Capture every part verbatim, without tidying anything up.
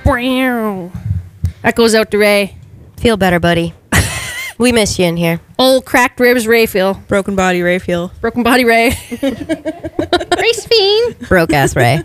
That goes out to Ray. Feel better, buddy. We miss you in here. Old cracked ribs Ray feel. Broken body Ray feel. Broken body Ray. Race fiend. Broke ass Ray.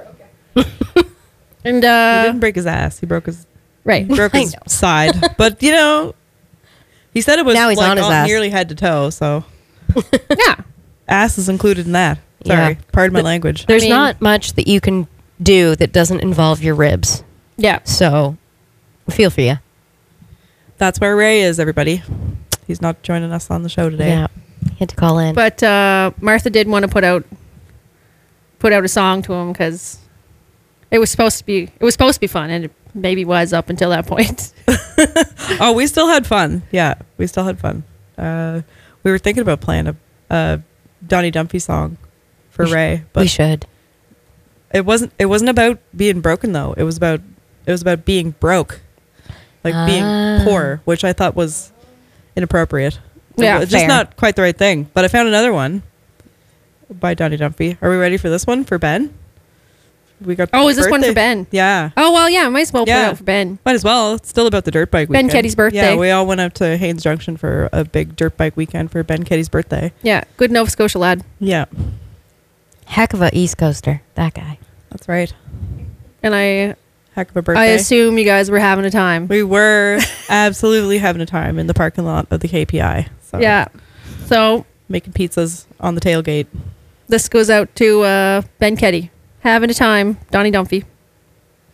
And He uh didn't break his ass. He broke his right. broke I his know. side. But you know, he said it was Now he's like on his all- ass. nearly head to toe. So Yeah. ass is included in that. Sorry, Yeah. pardon my language. There's mean- not much that you can do that doesn't involve your ribs. Yeah. So, we feel for you. That's where Ray is, everybody. He's not joining us on the show today. Yeah. You had to call in. But uh Martha did want to put out put out a song to him because it was supposed to be it was supposed to be fun, and it maybe was up until that point. Oh, we still had fun. Yeah, we still had fun. Uh, we were thinking about playing a, a Donnie Dumphy song for We sh- Ray, we but should. it wasn't. It wasn't about being broken though. It was about it was about being broke, like Ah. being poor, which I thought was inappropriate. Yeah, It's just fair. not quite the right thing. But I found another one by Donnie Dumphy. Are we ready for this one for Ben? We got. Oh, is this one birthday- for Ben? Yeah. Oh well, yeah, might as well put Yeah. it out for Ben. Might as well. It's still about the dirt bike Ben weekend. Keddy's birthday. Yeah, we all went out to Haynes Junction for a big dirt bike weekend for Ben Keddy's birthday. Yeah, good Nova Scotia lad. Yeah, Heck of a East Coaster, that guy. that's right. And I Heck of a birthday. I assume you guys were having a time. we were absolutely having a time in the parking lot of the K P I. So Yeah. So making pizzas on the tailgate. this goes out to uh, Ben Keddy. Having a time, Donnie Dumphy.